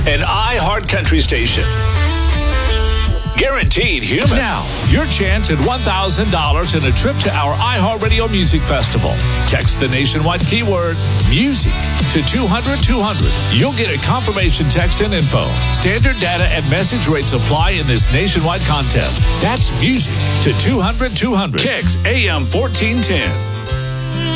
an iHeart Country station. Guaranteed human. Now, your chance at $1,000 and a trip to our iHeartRadio Music Festival. Text the nationwide keyword music to 200-200. You'll get a confirmation text and info. Standard data and message rates apply in this nationwide contest. That's music to 200-200. Kicks AM 1410.